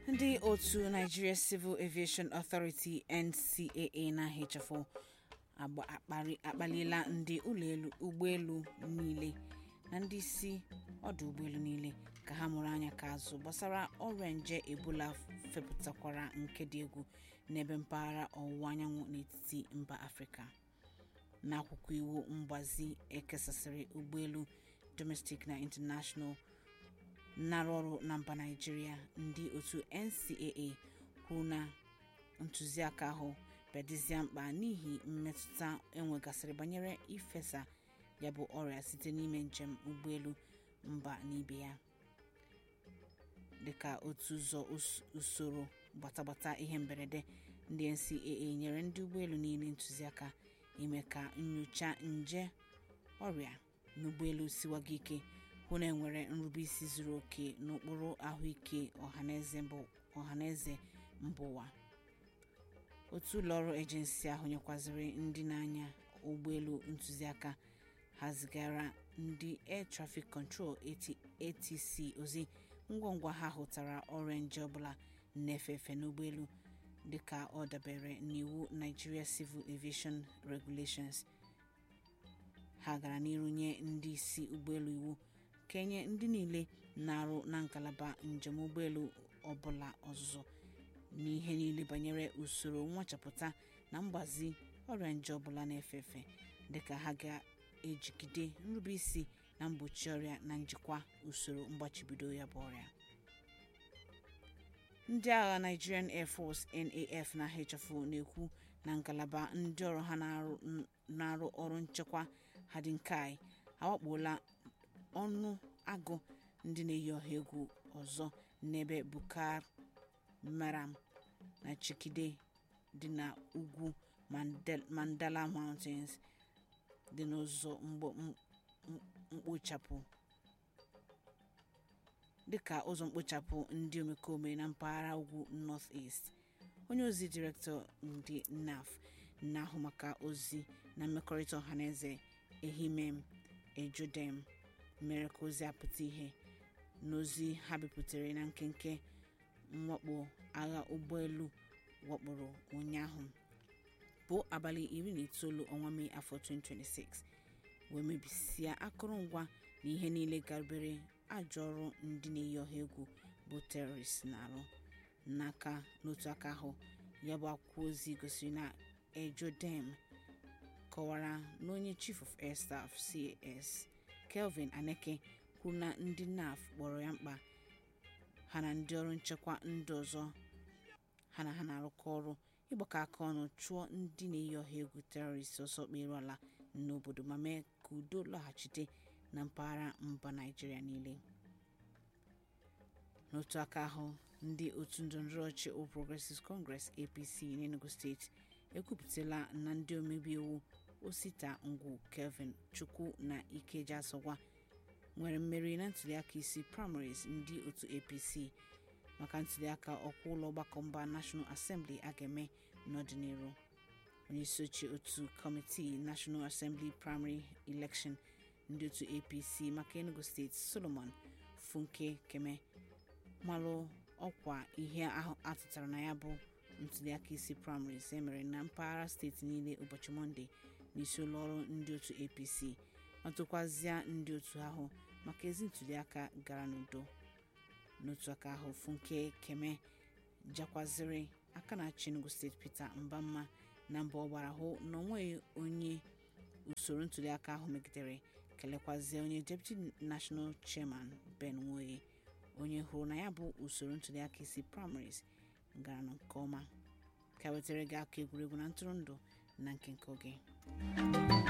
Ndị otu Nigeria Civil Aviation Authority NCAA na HFO akpaliela ndị ụgbọelu niile na ndị isi ọdụ ụgbọelu niile ka ha mụrụ anya ka azụ gbasara ọrịa nje Ebola fepụtakwara nke dị egwu n'ebe mpaghara ọwụwa anyanwụ n'etiti mba Afrịka. N'akwụkwọ iwu mgbazi ekesasịrị ụgbọelu domestic na international na-arụ ọrụ na mba Naịjirịa, ndị otu NCAA kwuru na ntụziaka ahụ bịadịzie mkpa n'ihi mmetụta enwegasịrị banyere ifesa ya bụ ọrịa site n'ime njem ụgbọelu mba n'ibe ya. Dịka otu ụzọ usoro gbatagbata ihe mberede, ndị NCAA nyere ndị ụgbọelu niile ntụziaka ime ka nnyocha nje ọrịa n'ụgbọelu siwaga ike, hụ na enwere nrubeisi zuru oke n'ụkpụrụ ahụike ọhaneze mba ụwa. Otu ụlọọrụ ejensi ahụ nyekwaziri ndị na-anya ụgbọelu ntụziaka ha zigara ndị Air Traffic Control ATC ozi ngwangwa ha hụtara ọrịa nje ọbụla na-efe efe n'ụgbọelu dịka ọ dabere n'iwu Nigeria Civil Aviation Regulations. Ha gara n'iru nye ndị isi ụgbọelu iwu kenye ndị niile na-arụ na ngalaba njem ụgbọelu ọbụla ọzụzụ n'ihe niile banyere usoro nwachapụta na mgbazi ọrịa nje ọbụla na-efe efe, dịka ha ga-ejigide nrubeisi na mgbochi ọrịa na njikwa usoro mgbachibido ya bụ ọrịa. Ndị agha Nigerian Air Force NAF na HFO na-ekwu na ngalaba ndị ọrụ ha na-arụ ọrụ nchekwa Hadinkai awakpola ọnụ agụ ndị na-eyi ọha egwu ọzọ n'ebe Bukar Maram na Chikide dị na ugwu Mandala Mountains dị n'ụzọ mkpochapụ dịka ụzọ mkpochapụ ndị omekome na mpaghara ugwu North East. Onye ozi direktọ ndị NAF na-ahụ maka ozi na mmekọrịta ọhaneze Ehimem Ejodem mere ka ozi apụta ihe n'ozi ha bipụtara na nkenke mwakpo agha ụgbọelu wakporo ụnyaahụ bụ abalị 19 ọnwa Mee afọ 2026 wee mebisia akụrụngwa na ihe niile garbere ajọ ọrụ ndị na-eyi ọha egwu bụ terrorist na-arụ. N'otu aka ahụ, ya bụ akwụkwọ ozi gosiri na Ejodem kọwara na onye Chief of Air Staff CAS Kelvin Aneke kwuru na ndị NAF kpọrọ ya mkpa ha na ndị ọrụ nchekwa ndị ọzọ ha na ha na-arụkọ ọrụ ịgbakọ aka ọnụ chụọ ndị na-eyi ọha egwu terrorist ọsọ kpere ala n'obodo ma mee ka udo lọghachite na mpaghara mba Naịjirịa niile. N'otu aka ahụ, ndị otu ndọrọndọrọ ọchịchị All Progressives Congress APC n'Enugu steeti ekwupụtala na ndị omebe iwu Osita Ngwu Kelvin Chukwu na Ikeja Asogwa nwere mmeri na ntụliaka isi primaries ndị otu APC maka ntụliaka ọkwa ụlọ ọgbakọ mba National Assembly a ga-eme n'ọdịnihu. Onye isi oche otu Committee National Assembly Primary Election ndị otu APC maka Enugu steeti Solomon Funke Keme malụ ọkwa ihe atụtara na ya bụ ntụliaka isi primaries emere na mpaghara steeti niile ụbọchị Mọnde n'isi ụlọọrụ ndị otu APC ma tụkwazịa ndị otu ahụ maka ezi ntụliaka gara n'udo. N'otu aka ahụ, Funke Keme jakwaziri aka na-achị Enugu steeti Peter Mbamma na mbọ ọ gbara hụ na onweghị onye usoro ntụliaka ahụ megidere, kelekwazie onye Deputy National Chairman Ben Nwoye onye hụrụ na ya bụ usoro ntụliaka isi primaries gara nke ọma. Ka wetara gị aka egwuregwu na ntụrụndụ na nke oge.